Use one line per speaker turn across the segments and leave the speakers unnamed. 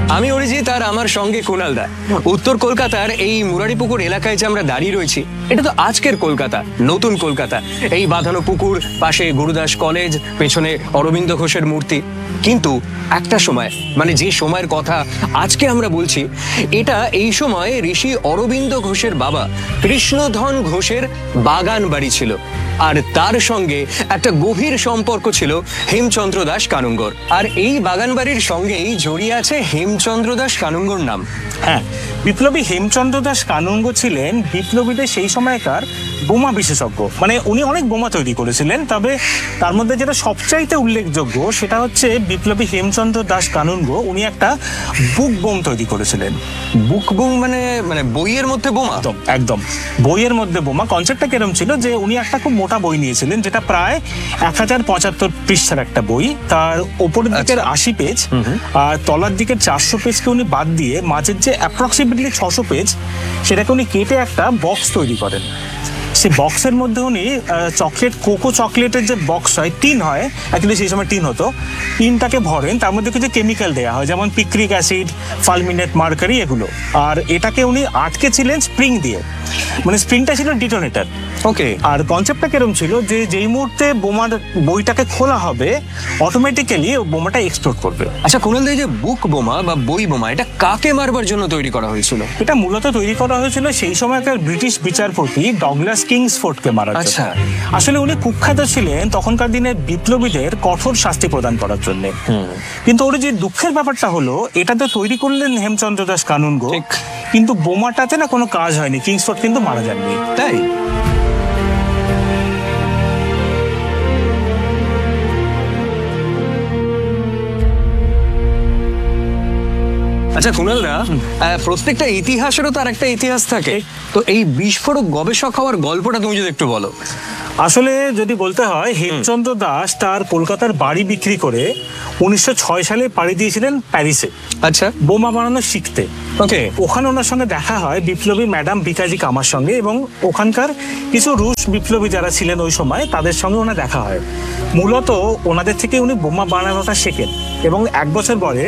আমি অরিজিৎ, আর আমার সঙ্গে কুণাল দা। উত্তর কলকাতার এই মুরারিপুকুর এলাকায় যে আমরা দাঁড়িয়ে রয়েছি, এটা তো আজকের কলকাতা, নতুন কলকাতা। এই বাঁধানো পুকুর, পাশে গুরুদাস কলেজ, পেছনে অরবিন্দ ঘোষের মূর্তি। কিন্তু একটা সময়, মানে যে সময়ের কথা আজকে আমরা বলছি, এটা এই সময় ঋষি অরবিন্দ ঘোষের বাবা কৃষ্ণধন ঘোষের বাগান বাড়ি ছিল। আর তার সঙ্গে একটা গভীর সম্পর্ক ছিল হেমচন্দ্র দাস কানুঙ্গোর। আর এই বাগান বাড়ির সঙ্গেই জড়িয়ে আছে হেমচন্দ্র দাস কানুঙ্গোর নাম।
হ্যাঁ, বিপ্লবী হেমচন্দ্র দাস কানুঙ্গো ছিলেন বিপ্লবীদের সেই সময়কার বোমা বিশেষজ্ঞ। মানে উনি অনেক বোমা তৈরি করেছিলেন, তবে তার মধ্যে যেটা সবচাইতে উল্লেখযোগ্য সেটা হচ্ছে বিপ্লবী হেমচন্দ্র দাস কানুঙ্গো উনি একটা বুক বোম তৈরি করেছিলেন।
বুক বোম মানে মানে বইয়ের মধ্যে বোমা?
একদম একদম, বইয়ের মধ্যে বোমা। কনসেপ্টটা কিরম ছিল যে উনি একটা খুব মোটা বই নিয়েছিলেন, যেটা প্রায় 1075 পৃষ্ঠার একটা বই। তার ওপরের দিকের 80 পেজ আর তলার দিকের 400 পেজকে উনি বাদ দিয়ে মাঝের যে অ্যাপ্রক্সিমেটলি 600 পেজ, সেটাকে উনি কেটে একটা বক্স তৈরি করেন। সেই বক্সের মধ্যে উনি কোকো চকলেটের যে বক্স হয়, টিন হয়, অ্যাকচুয়ালি সেই সময় টিন হতো, টিনটাকে ভরেন, তার মধ্যে কিছু কেমিক্যাল দেওয়া হয়, যেমন পিক্রিক অ্যাসিড, ফালমিনেট, মার্কারি, এগুলো। আর এটাকে উনি আটকে ছিলেন স্প্রিং দিয়ে, মানে স্প্রিংটা ছিল ডিটোনেটর।
ওকে।
আর কনসেপ্টটা কিরম ছিল যে যেই মুহূর্তে বোমার বইটাকে খোলা হবে, অটোমেটিক্যালি বোমাটা এক্সপ্লোড করবে।
আচ্ছা কুণাল দা, যে বুক বোমা বা বই বোমা, এটা কাকে মারবার জন্য তৈরি করা হয়েছিল?
এটা মূলত তৈরি করা হয়েছিল সেই সময়কার ব্রিটিশ বিচারপতি ডগলাস কিংসফোর্ডকে মারার জন্য।
আচ্ছা।
আসলে উনি কুখ্যাত ছিলেন তখনকার দিনে বিপ্লবীদের কঠোর শাস্তি প্রদান করার জন্য। কিন্তু ওর যে দুঃখের ব্যাপারটা হলো, এটা তো তৈরি করলেন হেমচন্দ্র দাস কানুঙ্গো, কিন্তু বোমাটাতে না কোনো কাজ হয়নি, কিংসফোর্ড কিন্তু মারা যাননি।
তাই? আচ্ছা কুণালদা, প্রত্যেকটা ইতিহাসেরও তার একটা ইতিহাস থাকে, তো এই বিস্ফোরক গবেষক হওয়ার গল্পটা তুমি যদি একটু বলো।
আসলে যদি বলতে হয়, হেমচন্দ্র দাস তার কলকাতার বাড়ি বিক্রি করে 1906 সালে পাড়ি দিয়েছিলেন প্যারিসে।
আচ্ছা।
বোমা বানানো শিখতে।
ওকে।
ওখানে ওনার সঙ্গে দেখা হয় বিপ্লবী ম্যাডাম বিকাজি কামার সঙ্গে, এবং ওখানকার কিছু রুশ বিপ্লবী যারা ছিলেন ওই সময়, তাদের সঙ্গে ওনার দেখা হয়। মূলত ওনাদের থেকে উনি বোমা বানানোটা শেখেন, এবং 1 বছর পরে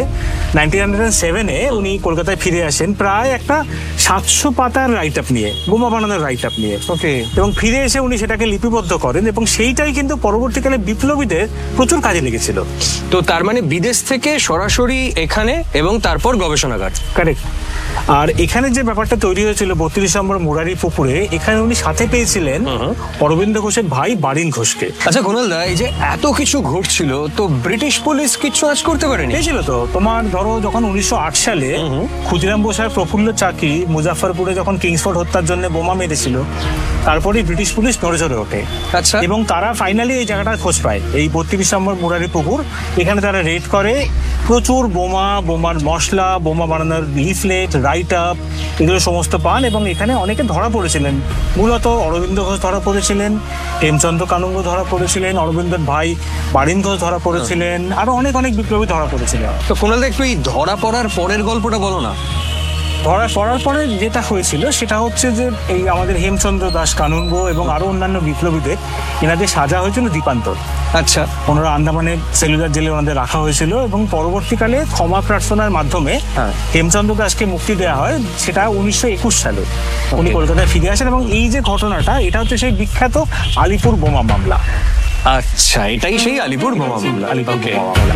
1907-এ উনি কলকাতায় ফিরে আসেন প্রায় একটা 700 পাতার রাইট আপ নিয়ে, বোমা বানানোর রাইট আপ নিয়ে।
ওকে।
এবং ফিরে এসে উনি সেটাকে লিপিবদ্ধ করেন, এবং সেইটাই কিন্তু পরবর্তীকালে বিপ্লবীদের প্রচুর কাজে লেগেছিল।
তো তার মানে বিদেশ থেকে সরাসরি এখানে, এবং তারপর গবেষণাগার।
কারেক্ট। আর এখানে যে ব্যাপারটা তৈরি হয়েছিল 32 নম্বর মুরারি পুকুরে, এখানে উনি সাথে পেয়েছিলেন অরবিন্দ ঘোষের ভাই বারিন ঘোষকে।
আচ্ছা কুণাল দা, এই যে এত কিছু ঘটছিল, তো ব্রিটিশ পুলিশ কিছু আজ করতে পারেনি?
পেয়েছিল তো। তোমার ধরো, যখন 1908 সালে ক্ষুদিরাম বোস আর প্রফুল্ল চাকি মুজাফফরপুরে যখন কিংসফোর্ড হত্যার জন্য বোমা মেরেছিল, তারপরে ব্রিটিশ পুলিশ নড়ে চড়ে ওঠে।
আচ্ছা।
এবং তারা ফাইনালি এই জায়গাটার খোঁজ পায়, এই 32 নম্বর মুরারি পুকুর। এখানে তারা রেড করে, প্রচুর বোমা, বোমার মশলা, বোমা বানানোর লিফলেট, রাইট আপ, এগুলো সমস্ত পান। এবং এখানে অনেকে ধরা পড়েছিলেন। মূলত অরবিন্দ ঘোষ ধরা পড়েছিলেন, হেমচন্দ্র কানুঙ্গো ধরা পড়েছিলেন, অরবিন্দর ভাই বারিন ঘোষ ধরা পড়েছিলেন, আরো অনেক অনেক বিপ্লবী ধরা পড়েছিলেন।
তো কুণাল দা, একটু এই ধরা পড়ার পরের গল্পটা বলো না।
ধরা পড়ার পরে যেটা হয়েছিল সেটা হচ্ছে যে এই আমাদের হেমচন্দ্র দাস কানুঙ্গো এবং আরো অন্যান্য বিপ্লবীদের এনাদের সাজা হয়েছিল দ্বীপান্তর।
আচ্ছা।
ওনারা আন্দামানে সেলুলার জেলে ওনাদের রাখা হয়েছিল, এবং পরবর্তীকালে ক্ষমা প্রার্থনার মাধ্যমে হেমচন্দ্র দাসকে মুক্তি দেওয়া হয়। সেটা 1921 সালে উনি কলকাতায় ফিরে আসেন। এবং এই যে ঘটনাটা, এটা হচ্ছে সেই বিখ্যাত আলিপুর বোমা মামলা।
আচ্ছা, এটাই সেই আলিপুর বোমা মামলা।
আলিপুর বোমা মামলা।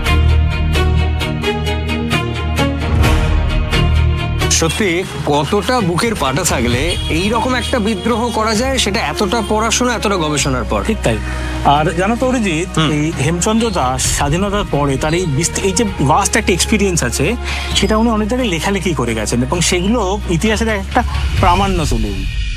সত্যি কতটা বুকের পাটা থাকলে এই রকম একটা বিদ্রোহ করা যায়, সেটা এতটা পড়াশোনা, এতটা গবেষণার পর।
ঠিক তাই। আর জানো তো অরিজিৎ, এই হেমচন্দ্র দাস স্বাধীনতার পরে তার এই যে ভাস্ট একটা এক্সপিরিয়েন্স আছে, সেটা উনি অনেক জায়গায় লেখালেখি করে গেছেন, এবং সেগুলো ইতিহাসের একটা প্রামাণ্য তুলে।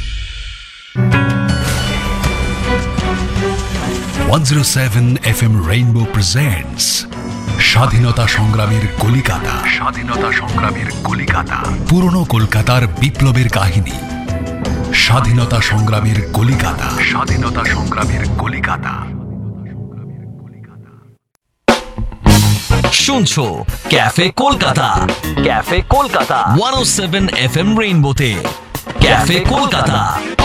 107 FM রেইনবো প্রেজেন্টস স্বাধীনতা সংগ্রামের কলিকাতা। স্বাধীনতা সংগ্রামের কলিকাতা, পুরনো কলকাতার বিপ্লবের কাহিনী। স্বাধীনতা সংগ্রামের কলিকাতা। স্বাধীনতা সংগ্রামের কলিকাতা।
শুনছো cafe Kolkata. Cafe Kolkata 107 FM রেইনবোতে। Cafe Kolkata.